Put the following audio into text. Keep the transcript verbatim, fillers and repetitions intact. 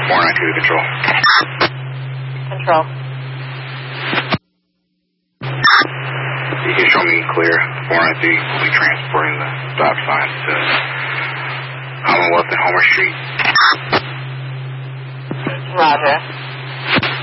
four nine two to control. Control. You can show me clear. four nine two will be transporting the stop sign to Commonwealth and Homer Street. Roger.